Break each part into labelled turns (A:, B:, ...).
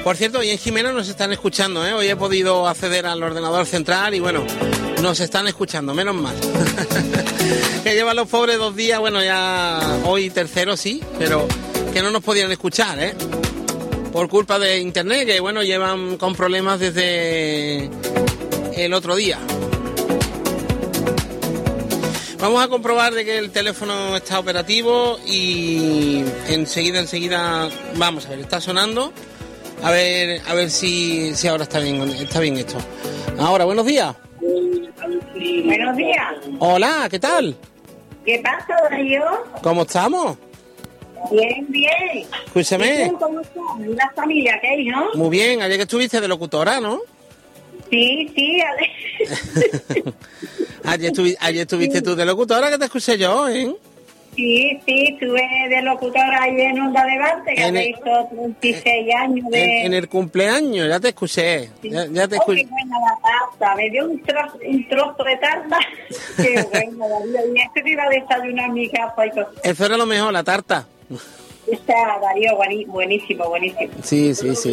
A: Por cierto, hoy en Jimena nos están escuchando, ¿eh? Hoy he podido acceder al ordenador central y bueno, nos están escuchando, menos mal. Que llevan los pobres 2 días, bueno, ya hoy tercero sí, pero que no nos podían escuchar, ¿eh? Por culpa de internet, que bueno, llevan con problemas desde el otro día. Vamos a comprobar de que el teléfono está operativo y enseguida, vamos a ver, está sonando. A ver si ahora está bien esto. Ahora, buenos días.
B: Buenos días.
A: Hola, ¿qué tal?
B: ¿Qué pasa, Darío?
A: ¿Cómo estamos?
B: Bien, bien.
A: Escúchame.
B: ¿Y tú cómo estás? ¿La familia qué hay, no?
A: Muy bien, ayer que estuviste de locutora, ¿no?
B: Sí.
A: ayer estuviste tú de locutora, que te escuché yo, ¿eh?
B: Sí, estuve de locutora ahí en Onda Levante, que hace 36 años de...
A: En el cumpleaños, ya te escuché.
B: Sí.
A: Ya te escuché.
B: Qué buena la tarta, me dio un trozo de tarta. Qué buena, Darío. Y este me iba a desayunar en mi casa.
A: Eso era lo mejor, la tarta.
B: Está, Darío, buenísimo.
A: Sí.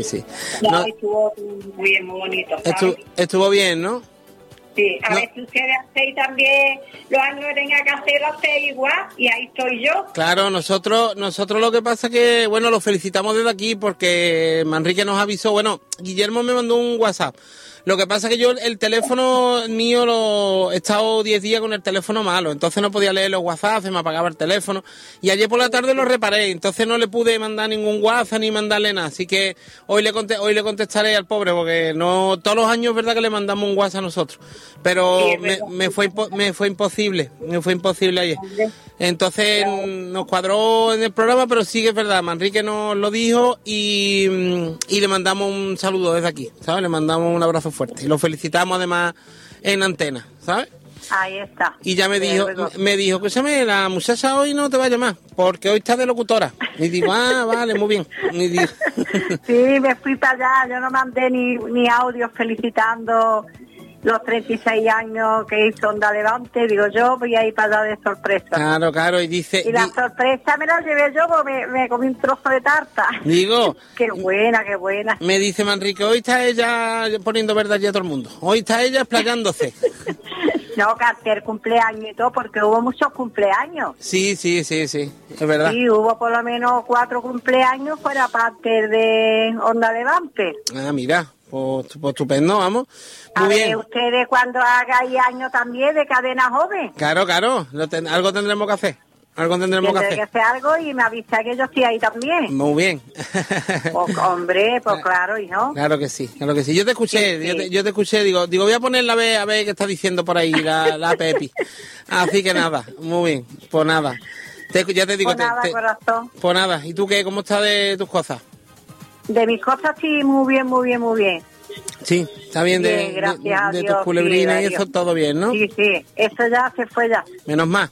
B: No, estuvo muy bien, muy bonito, ¿sabes?
A: Estuvo bien, ¿no?
B: Sí, a ver si ustedes hacéis también los años que tenga que hacer, hacéis igual, y ahí estoy yo.
A: Claro, nosotros lo que pasa que, bueno, lo felicitamos desde aquí porque Manrique nos avisó, bueno, Guillermo me mandó un WhatsApp. Lo que pasa que yo el teléfono mío he estado 10 días con el teléfono malo, entonces no podía leer los WhatsApp, se me apagaba el teléfono y ayer por la tarde lo reparé, entonces no le pude mandar ningún WhatsApp ni mandarle nada, así que hoy le contestaré al pobre porque no todos los años es verdad que le mandamos un WhatsApp a nosotros, pero
B: Sí,
A: me fue imposible ayer. Entonces nos cuadró en el programa, pero sí que es verdad, Manrique nos lo dijo y le mandamos un saludo desde aquí, ¿sabes? Le mandamos un abrazo fuerte y lo felicitamos además en antena, ¿sabes?
B: Ahí está.
A: Y ya me dijo, escúchame, la muchacha hoy no te va a llamar porque hoy está de locutora. Y digo, vale, muy bien. Y digo...
B: Sí, me fui para allá, yo no mandé ni audio felicitando los 36 años que hizo Onda Levante, digo yo voy a ir para allá de sorpresa.
A: Claro, y dice...
B: Y la sorpresa me la llevé yo porque me comí un trozo de tarta.
A: Digo...
B: Qué buena.
A: Me dice Manrique, hoy está ella poniendo verdad ya a todo el mundo. Hoy está ella explayándose.
B: No, que el cumpleaños y todo, porque hubo muchos cumpleaños.
A: Sí, es verdad.
B: Sí, hubo por lo menos 4 cumpleaños fuera parte de Onda Levante.
A: Mira, pues estupendo, vamos. Muy bien.
B: Ustedes cuando hagáis años también de Cadena Joven.
A: Claro, algo tendremos que hacer. Tendré
B: que hacer algo y me avisa que yo estoy ahí también.
A: Muy bien.
B: Pues, hombre, pues claro, ¿y no?
A: Claro que sí. Yo te escuché, sí. Yo te escuché, digo, voy a ponerla a ver qué está diciendo por ahí la Pepi. Así que nada, muy bien, pues nada. Ya te digo,
B: corazón.
A: Pues nada, ¿y tú qué? ¿Cómo estás de tus cosas?
B: De mis cosas sí, muy bien.
A: Sí, está bien,
B: gracias
A: de tus culebrinas y eso todo bien, ¿no?
B: Sí, eso ya se fue ya.
A: Menos mal,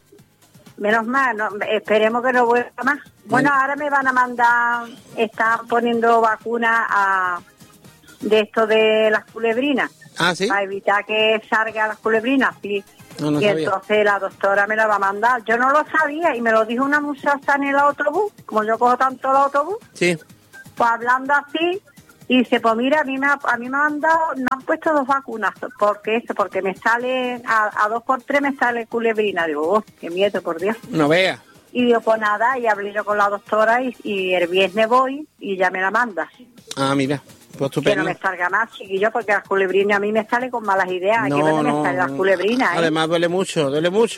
B: no, esperemos que no vuelva más. Bueno, ahora me van a mandar, están poniendo vacunas de esto de las culebrinas.
A: ¿Sí?
B: Para evitar que salgan las culebrinas, sí.
A: No
B: y
A: sabía.
B: Entonces la doctora me la va a mandar. Yo no lo sabía y me lo dijo una muchacha en el autobús, como yo cojo tanto el autobús.
A: Sí.
B: Pues hablando así, y dice, pues mira, a mí me han puesto 2 vacunas, porque me sale, a 2 por 3 me sale culebrina. Digo, qué miedo, por Dios.
A: No veas.
B: Y digo, pues nada, y hablé yo con la doctora y el viernes voy y ya me la manda.
A: Mira, pues estupendo.
B: Que no me salga más, chiquillo, porque las culebrinas a mí me salen con malas ideas. Aquí no me salen las culebrinas,
A: Además duele mucho.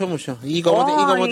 A: Y como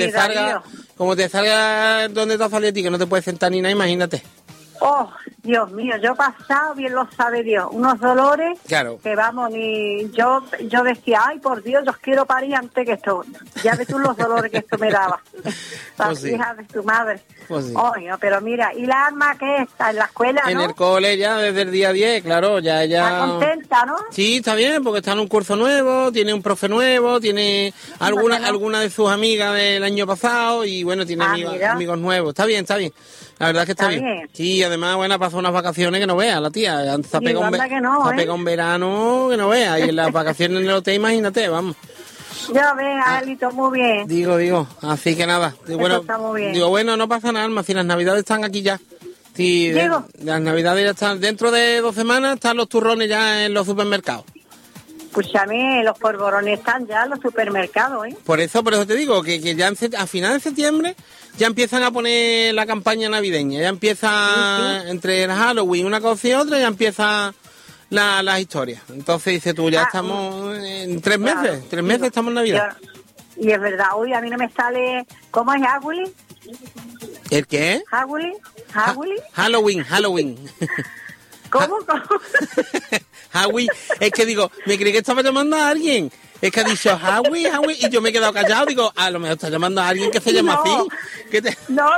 A: te salga donde te ha salido a ti, que no te puedes sentar ni nada, imagínate.
B: Oh, Dios mío, yo he pasado, bien lo sabe Dios, unos dolores
A: claro.
B: Que vamos, ni yo decía, ay, por Dios, yo quiero parir antes que esto. Ya ves tú los dolores que esto me daba. Las hijas de tu madre.
A: Pues sí.
B: Oh, no, pero mira, ¿y la arma qué está? ¿En la escuela,
A: En
B: no?
A: el cole ya, desde el día 10, claro, ya...
B: Está contenta, ¿no?
A: Sí, está bien, porque está en un curso nuevo, tiene un profe nuevo, tiene alguna de sus amigas del año pasado y bueno, tiene amigos nuevos. Está bien. La verdad es que está bien. Sí, además, bueno, pasó unas vacaciones que no veas, la tía. Se ha pegado un verano que no veas. Y en las vacaciones en el hotel, imagínate, vamos.
B: Ya ves, Alito, muy bien.
A: Digo, así que nada. Bueno,
B: está muy bien.
A: Digo, bueno, no pasa nada, Alma, si las navidades están aquí ya. Y
B: Digo.
A: las navidades ya están, dentro de 2 semanas están los turrones ya en los supermercados.
B: Escúchame, los polvorones están ya en los supermercados, ¿eh?
A: Por eso te digo que ya a finales de septiembre ya empiezan a poner la campaña navideña, ya empieza entre el Halloween, una cosa y otra, ya empieza las historias. Entonces dice tú, ya estamos en 3 meses,
B: claro,
A: 3 meses estamos en Navidad.
B: Y es verdad, uy, a mí no me sale, ¿cómo es Halloween?
A: ¿El qué?
B: Halloween,
A: Halloween.
B: ¿Cómo?
A: Howie, es que digo, me creí que estaba llamando a alguien. Es que ha dicho Howie, y yo me he quedado callado. Digo, a lo mejor está llamando a alguien que se llama así.
B: No.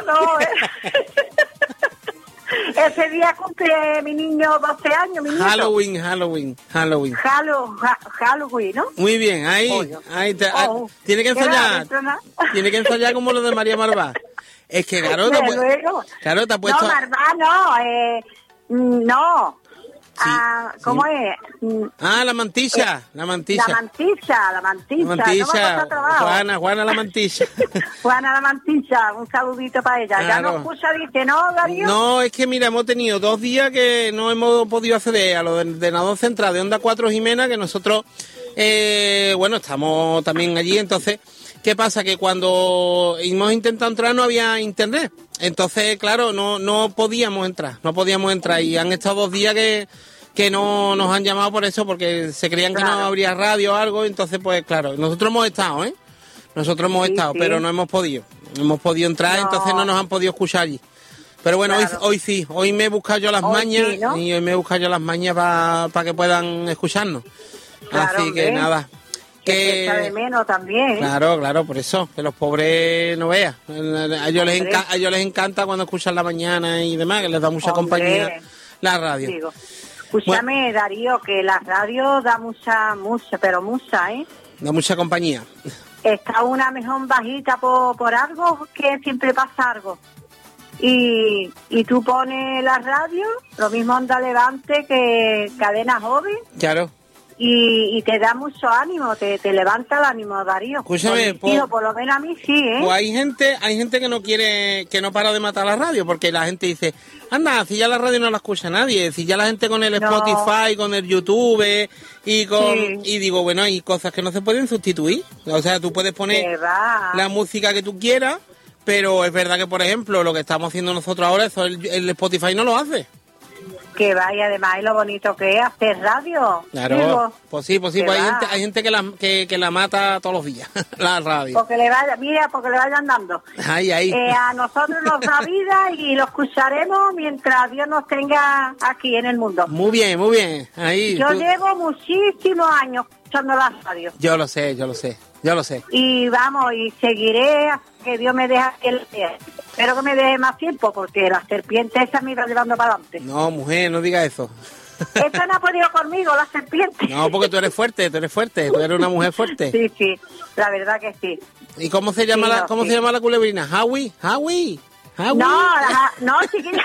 B: Ese día cumple mi niño 12 años, mi nieto.
A: Halloween,
B: ¿no?
A: Muy bien, ahí tiene que ensayar. Tiene que ensayar como lo de María Marvá. Es que claro, te ha puesto.
B: No, Marvá, no.
A: Sí,
B: ¿cómo
A: sí.
B: es?
A: La mantilla.
B: La mantilla.
A: Juana la mantilla.
B: Juana la mantilla, un saludito para ella.
A: Claro.
B: Ya no escucha, dice, ¿no, Darío?
A: No, es que mira, hemos tenido 2 días que no hemos podido acceder a lo del ordenador central de Onda 4 Jimena, que nosotros, estamos también allí. Entonces, ¿qué pasa? Que cuando hemos intentado entrar no había internet. Entonces, claro, no podíamos entrar y han estado 2 días que no nos han llamado por eso, porque se creían que no habría radio o algo. Entonces, pues claro, nosotros hemos estado, sí. Pero no hemos podido entrar, entonces no nos han podido escuchar allí. Pero bueno, hoy sí, hoy me he buscado yo las mañas, sí, ¿no? Y hoy me he buscado yo las mañas para que puedan escuclarnos.
B: Claro,
A: así que nada.
B: Que echa de menos también.
A: Claro, por eso, que los pobres no vean. A ellos les encanta cuando escuchan la mañana y demás, que les da mucha compañía la radio.
B: Digo, escúchame, Darío, que la radio da mucha, ¿eh?
A: Da mucha compañía.
B: Está una mejor bajita por algo, que siempre pasa algo. Y tú pones la radio, lo mismo Onda Levante que Cadena Joven.
A: Claro.
B: Y te da mucho ánimo, te levanta el ánimo, Darío.
A: Escúchame,
B: por lo menos a mí sí, ¿eh?
A: Pues hay gente que no quiere, que no para de matar la radio, porque la gente dice, anda, si ya la radio no la escucha nadie, si ya la gente con el Spotify, con el YouTube y digo, bueno, hay cosas que no se pueden sustituir. O sea, tú puedes poner la música que tú quieras, pero es verdad que, por ejemplo, lo que estamos haciendo nosotros ahora, eso el Spotify no lo hace.
B: Que vaya, además, y lo bonito que es hacer radio.
A: Claro, digo, pues sí, pues hay gente que la mata todos los días, la radio.
B: Porque le vayan dando.
A: Ahí.
B: A nosotros nos da vida y lo escucharemos mientras Dios nos tenga aquí en el mundo.
A: Muy bien. Ahí.
B: Yo llevo muchísimos años escuchando la radio.
A: Yo lo sé.
B: Y vamos, y seguiré hasta que Dios me deje que le sea. Espero que me deje más tiempo, porque la serpiente esa me iba llevando para adelante.
A: No, mujer, no diga eso.
B: Esta no ha podido conmigo, la serpiente.
A: No, porque tú eres fuerte, tú eres una mujer fuerte.
B: Sí, la verdad que sí.
A: ¿Y cómo se llama se llama la culebrina? ¿Howie?
B: No, chiquilla.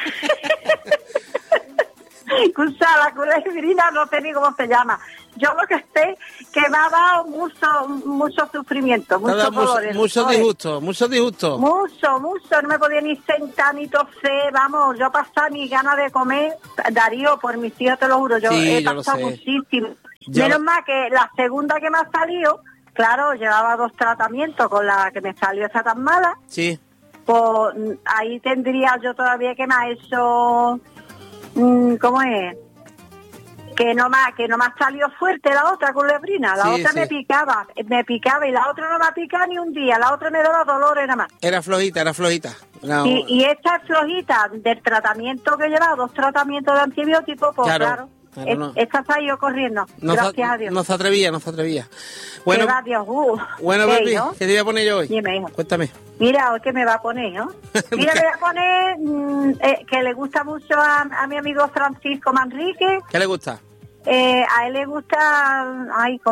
B: Escucha, la culebrina no sé ni cómo se llama. Yo lo que sé que me ha dado mucho sufrimiento, muchos dolores.
A: Mucho disgusto.
B: Mucho, no me podía ni sentar ni toser, vamos, yo pasaba ni ganas de comer, Darío, por mis hijos te lo juro, yo he pasado muchísimo. Menos mal que la segunda que me ha salido, claro, llevaba 2 tratamientos con la que me salió esa tan mala.
A: Sí.
B: Pues ahí tendría yo todavía que me ha hecho, ¿cómo es? Que no me ha salido fuerte la otra culebrina, la otra me picaba y la otra no me ha picado ni un día, la otra me daba dolores nada más.
A: Era flojita. No.
B: Y esta es flojita del tratamiento que llevaba, 2 tratamientos de antibióticos, pues claro no. Esta se ha ido corriendo, gracias a Dios.
A: No se atrevía. Bueno, Pepi, ¿no? ¿Qué te voy a poner yo hoy?
B: Dime, hijo.
A: Cuéntame.
B: Mira, hoy que me va a poner, ¿no? Mira, me voy a poner que le gusta mucho a mi amigo Francisco Manrique.
A: ¿Qué le gusta?
B: A él le gusta,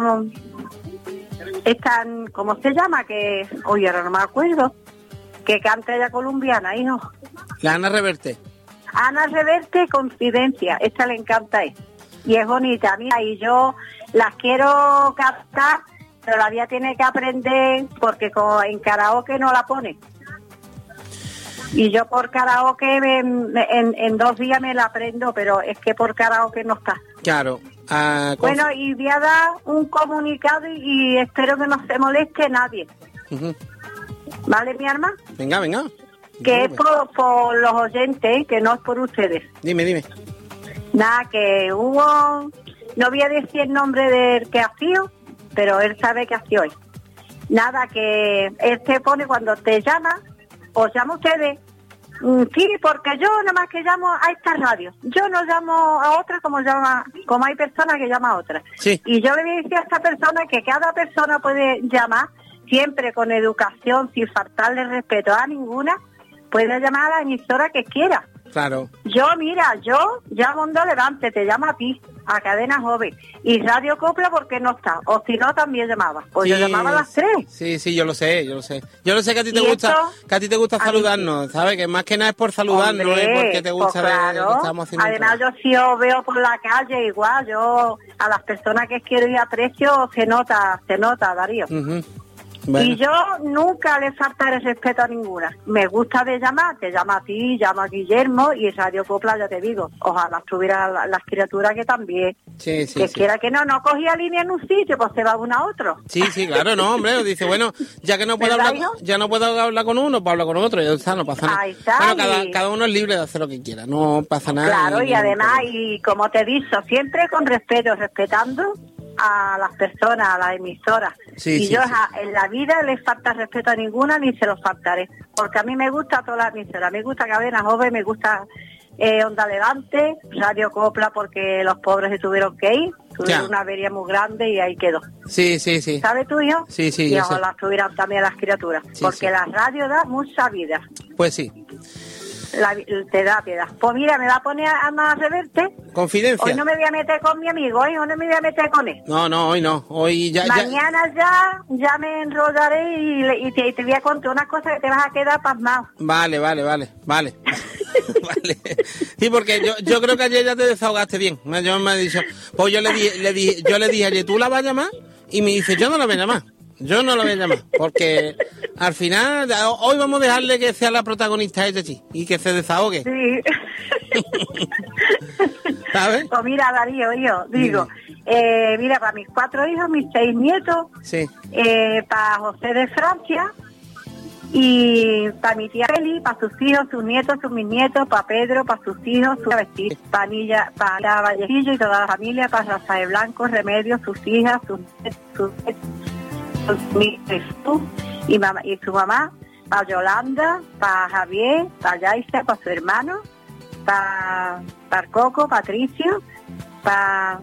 B: ¿cómo se llama? Que, oye, ahora no me acuerdo, que canta ella colombiana, hijo.
A: La Ana Reverte.
B: Ana Reverte, Confidencia, esta le encanta a él. Y es bonita, mira, y yo las quiero cantar, pero todavía tiene que aprender, porque en karaoke no la pone. Y yo por karaoke en 2 días me la aprendo, pero es que por karaoke no está.
A: Claro.
B: Bueno, y voy a dar un comunicado y espero que no se moleste nadie. ¿Vale, mi arma?
A: Venga.
B: Que es por los oyentes, que no es por ustedes.
A: Dime.
B: Nada, que hubo... No voy a decir el nombre del que ha sido, pero él sabe que ha sido hoy. Nada, que él se pone cuando te llama, os llama a ustedes. Sí, porque yo nada más que llamo a esta radio. Yo no llamo a otra como hay personas que llaman a otras.
A: Sí.
B: Y yo le voy a decir a esta persona que cada persona puede llamar siempre con educación, sin faltarle respeto a ninguna, puede llamar a la emisora que quiera.
A: Claro.
B: Yo llamo Onda Levante, te llamo a ti, a Cadena Joven, y Radio Copla porque no está, o si no también llamaba, pues yo llamaba a las 3.
A: Sí, yo lo sé. Yo lo sé que a ti te gusta saludarnos, ¿sabes? Que más que nada es por saludarnos,
B: hombre,
A: es porque te gusta
B: pues claro.
A: lo que estamos haciendo.
B: Además yo si os veo por la calle igual, yo a las personas que quiero y aprecio se nota, Darío. Bueno. Y yo nunca le faltaré respeto a ninguna. Me gusta de llamar, te llama a ti, llama a Guillermo y Radio Copla, ya te digo. Ojalá estuviera las criaturas que también.
A: Sí.
B: Quiera que no cogía línea en un sitio, pues se va uno a otro.
A: Sí, claro, no, hombre. Dice, bueno, ya que no puedo hablar con uno, pues habla con otro. Ya está, no pasa nada.
B: Ahí está.
A: Bueno, cada uno es libre de hacer lo que quiera, no pasa nada.
B: Claro, y además, y como te he dicho, siempre con respeto, respetando a las personas, a las emisoras. Yo en la vida les falta respeto a ninguna ni se los faltaré, porque a mí me gusta todas las emisoras, me gusta Cadena Joven, me gusta Onda Levante, Radio Copla, porque los pobres se tuvieron que ir, tuvieron una avería muy grande y ahí quedó.
A: Sí.
B: ¿Sabes tú, hijo?
A: Sí,
B: y ojalá tuvieran también las criaturas, porque la radio da mucha vida.
A: Pues sí.
B: Te da piedad. Pues mira, me va a poner a más reverte.
A: Confidencia.
B: Hoy no me voy a meter con mi amigo, hoy no me voy a meter con él.
A: No, hoy no. Hoy ya.
B: Mañana ya me enrollaré y te voy a contar unas cosas que te vas a quedar pasmado.
A: Vale. Vale. Sí, porque yo creo que ayer ya te desahogaste bien. Yo me he dicho, pues yo le dije ayer, ¿tú la vas a llamar? Y me dice, yo no la voy a llamar. Porque al final, hoy vamos a dejarle que sea la protagonista ella sí, y que se desahogue.
B: Sí.
A: ¿Sabes?
B: Pues mira, Darío, yo digo, mira, para mis 4 hijos, mis 6 nietos,
A: sí.
B: Para José de Francia, y para mi tía Eli, para sus hijos, sus nietos, sus bisnietos, para Pedro, para sus hijos, sus vestidos, para Vallecillo y toda la familia, para Rafael Blanco, Remedios, sus hijas, sus y su mamá, para Yolanda, para Javier, para Yaisa, para su hermano, para Coco, Patricio, para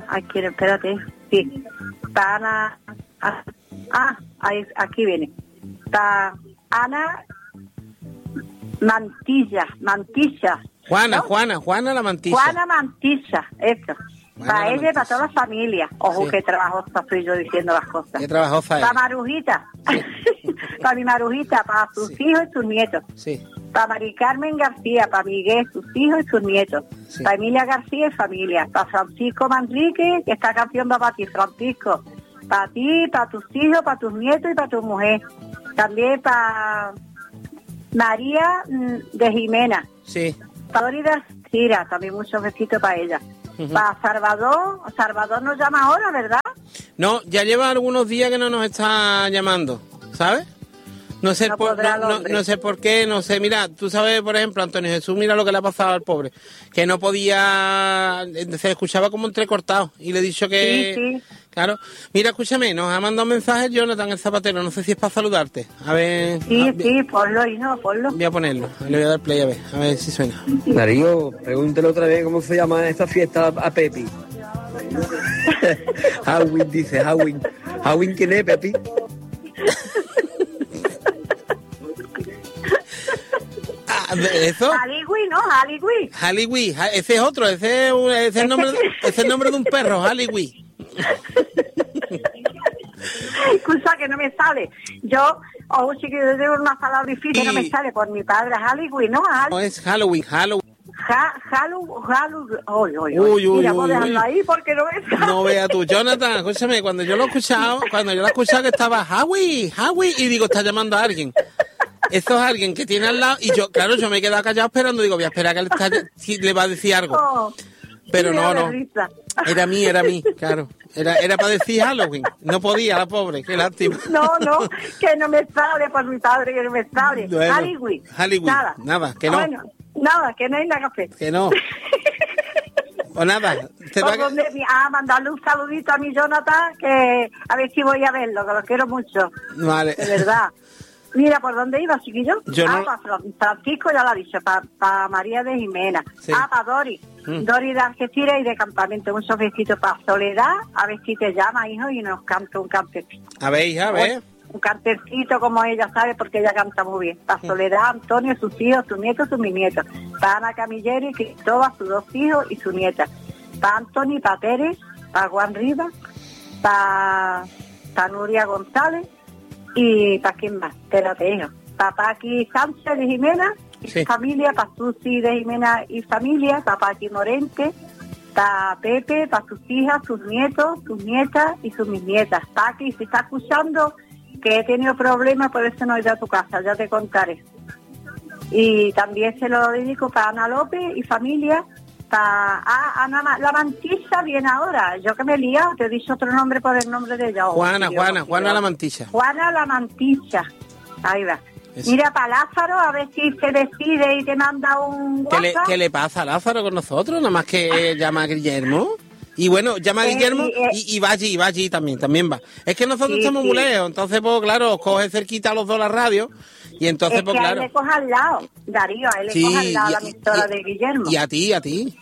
B: Ana, aquí viene, para Ana Mantilla,
A: Juana,
B: ¿no?
A: Juana la Mantilla.
B: Juana Mantilla, eso. Para ella y para toda la familia. Ojo, qué trabajosa estoy yo diciendo las cosas.
A: Qué trabajosa es.
B: Para Marujita. Para mi Marujita, para sus hijos y sus nietos.
A: Sí.
B: Para Mari Carmen García, para Miguel, sus hijos y sus nietos. Sí. Para Emilia García y familia. Para Francisco Manrique, que esta canción va para ti, Francisco. Para ti, para tus hijos, para tus nietos y para tu mujer. También para María de Jimena.
A: Sí.
B: Para Dori de Cira, también muchos besitos para ella. Para Salvador nos llama ahora, ¿verdad?
A: No, ya lleva algunos días que no nos está llamando, ¿sabes? No sé por qué, no sé. Mira, tú sabes, por ejemplo, Antonio Jesús, mira lo que le ha pasado al pobre. Que no podía, se escuchaba como entrecortado. Y le he dicho que...
B: Sí.
A: Claro. Mira, escúchame, nos ha mandado un mensaje Jonathan el zapatero, no sé si es para saludarte. A ver...
B: Sí, ponlo.
A: Voy a ponerlo, le voy a dar play a ver si suena.
C: Darío, pregúntale otra vez cómo se llama esta fiesta a Pepi. Halloween, dice, Halloween. ¿Halloween quién es, Pepi?
A: ¿Eso?
B: Halloween.
A: Ese es otro, ese es el nombre de un perro, Halloween.
B: Excusa que no me sale. Yo, chiquillo, digo una palabra difícil, no me sale por mi padre, Halloween, ¿no?
A: No, es Halloween.
B: Uy. Mira, voy a dejarlo ahí porque no me sale.
A: No vea tú, Jonathan, escúchame, cuando yo lo he escuchado que estaba Halloween, y digo, está llamando a alguien. Eso es alguien que tiene al lado y yo, claro, yo me he quedado callado esperando, digo, voy a esperar que si le va a decir algo.
B: Oh,
A: pero no. Era mí, claro. Era para decir Halloween. No podía, la pobre, qué lástima.
B: No, que no me sale por mi padre, que no me sale.
A: Bueno,
B: Halloween.
A: Nada, que no.
B: Bueno, nada, que no hay nada que hacer.
A: Que no. O nada.
B: Mandarle un saludito a mi Jonathan, que a ver si voy a verlo, que lo quiero mucho.
A: Vale.
B: De verdad. Mira, ¿por dónde iba, chiquillo?
A: Para
B: Francisco, ya lo ha dicho, para María de Jimena. Sí. Para Dori. Dori de Algeciras y de Campamento. Muchos besitos para Soledad, a ver si te llama, hijo, y nos canta un cantecito.
A: A ver, hija, a ver.
B: Un cantecito como ella sabe, porque ella canta muy bien. Para Soledad, Antonio, sus hijos, sus nietos, sus bisnietos. Para Ana Camilleri, Cristóbal, sus 2 hijos y su nieta. Para Antonio, para Pérez, para Juan Rivas, para Nuria González. ¿Y para quién más? Espérate, hijo. Para Paqui Sánchez de Jimena y su familia, para Susi de Jimena y familia, para Paqui Morente, para Pepe, para sus hijas, sus nietos, sus nietas y sus bisnietas. Paqui, si está escuchando, que he tenido problemas, por eso no he ido a tu casa, ya te contaré. Y también se lo dedico para Ana López y familia, para Ana la Mantilla viene ahora. Yo que me he liado, te he dicho otro nombre por el nombre de ella.
A: Juana la Mantilla.
B: Juana la Mantilla. Ahí va. Eso. Mira, para Lázaro, a ver si se decide y te manda un WhatsApp.
A: ¿Qué le pasa a Lázaro con nosotros? Nada más que llama a Guillermo. Y bueno, llama a Guillermo y va allí también va. Es que nosotros estamos muy lejos, entonces, pues claro, coge cerquita a los dos la radio. Y entonces,
B: es
A: pues
B: que
A: claro.
B: A él le coge al lado, Darío, a él le coge al lado la emisora de Guillermo.
A: Y a ti.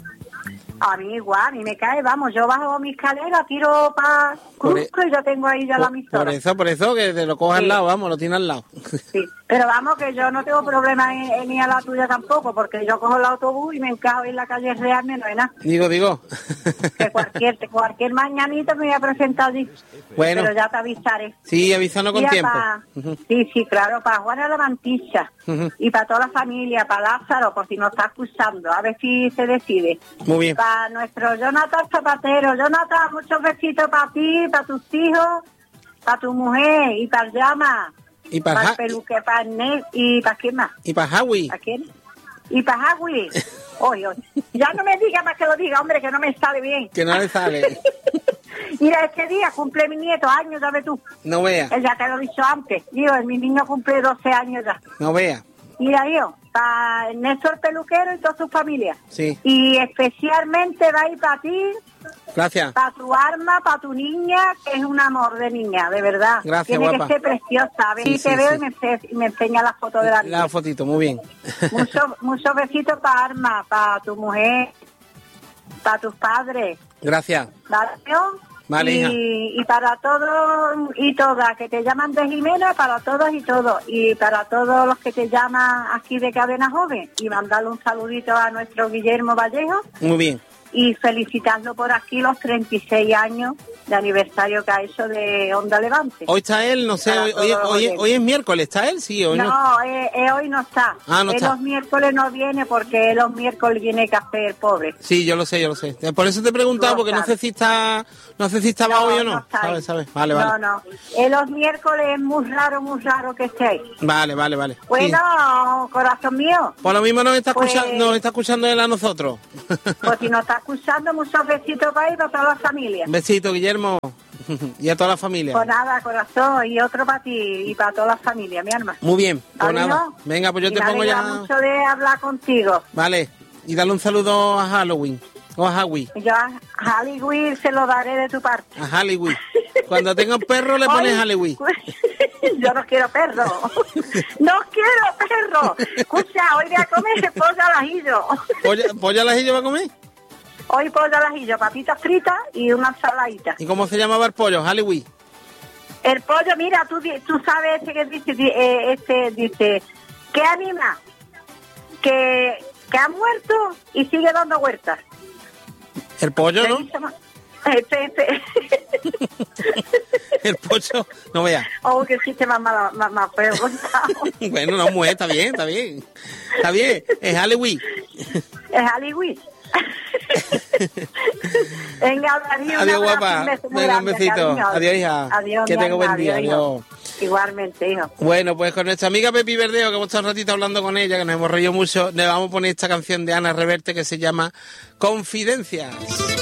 B: A mí igual, a mí me cae, vamos, yo bajo mi escalera, tiro para Cusco y yo tengo ahí ya la emisora.
A: Por eso, que te lo coge al lado, vamos, lo tiene al lado.
B: Sí, pero vamos, que yo no tengo problema ni a la tuya tampoco, porque yo cojo el autobús y me encajo en la calle Real, menos de nada.
A: Digo.
B: Que cualquier mañanita me voy a presentar allí.
A: Bueno.
B: Pero ya te avisaré.
A: Sí, avísanos con tiempo.
B: Sí, claro, para Juana la Mantilla y para toda la familia, para Lázaro, por si nos está escuchando, a ver si se decide.
A: Muy bien.
B: Para nuestro Jonathan Zapatero. Jonathan, muchos besitos para ti, para tus hijos, para tu mujer y para el Llama.
A: Y para
B: el peluque, para el Ned y para quién más.
A: Y para Howie.
B: ¿Para quién? Y para Howie. Oye. Ya no me diga más que lo diga, hombre, que no me sale bien.
A: Que no le sale.
B: Mira, este día cumple mi nieto años, ¿sabes tú?
A: No vea.
B: Él ya te lo he dicho antes. Digo, mi niño cumple 12 años ya.
A: No vea.
B: Mira, yo, para Néstor Peluquero y toda su familia.
A: Sí.
B: Y especialmente va a ir para ti.
A: Gracias.
B: Para tu arma, para tu niña, que es un amor de niña, de verdad.
A: Gracias,
B: tiene
A: guapa.
B: Que ser preciosa. A ver si te veo y me enseña la foto de la niña.
A: La fotito, muy bien.
B: Muchos besitos para Arma, para tu mujer, para tus padres.
A: Gracias. Vale, hija.
B: Y para todos y todas que te llaman de Jimena, para todos y todos. Y para todos los que te llaman aquí de Cadena Joven. Y mandarle un saludito a nuestro Guillermo Vallejo.
A: Muy bien.
B: Y felicitarlo por aquí los 36 años de aniversario que ha hecho de Onda Levante.
A: Hoy está él, no sé, hoy es miércoles, ¿está él? Sí, hoy no.
B: Hoy no está.
A: No está.
B: Los miércoles no viene porque los miércoles viene café, pobre.
A: Sí, yo lo sé. Por eso te he preguntado, porque no sé si estaba hoy o no.
B: No
A: ¿Sabes? Vale.
B: No. Los miércoles es muy raro que esté ahí.
A: Vale.
B: Bueno,
A: sí.
B: Corazón mío.
A: Por lo mismo nos está escuchando él a nosotros.
B: Pues si nos está escuchando, muchos besitos para ir para toda la familia.
A: Besito, Guillermo. Y a toda la familia.
B: Pues nada, corazón, y otro para ti y para toda la familia, mi alma.
A: Muy bien, pues
B: ¿Vale,
A: nada.
B: no?
A: Venga, pues yo te pongo ya.
B: Mucho de hablar contigo.
A: Vale, y dale un saludo a Halloween. O a Howie.
B: Yo a Halloween se lo daré de tu parte.
A: A Halloween. Cuando tenga un perro le pones Halloween.
B: Yo no quiero perro. No quiero perro. Escucha, hoy voy a comer pollo al ajillo.
A: ¿Pollo al ajillo va a comer?
B: Hoy pollo al ajillo, papitas fritas y una ensaladita.
A: ¿Y cómo se llamaba el pollo? Halloween.
B: El pollo, mira, tú sabes que dice, ¿qué anima? Que ha muerto y sigue dando vueltas.
A: El pollo, ¿no? El pollo, no vea.
B: Oh, que chiste más feo.
A: Bueno, no muere, está bien. Está bien, es Halloween.
B: Es Halloween. Venga,
A: adiós, guapa. Venga, un besito. Adiós, hija.
B: Adiós,
A: que tengo buen día. Adiós.
B: Igualmente, hijo.
A: Bueno, pues con nuestra amiga Pepi Verdeo, que hemos estado un ratito hablando con ella, que nos hemos reído mucho, le vamos a poner esta canción de Ana Reverte que se llama Confidencias.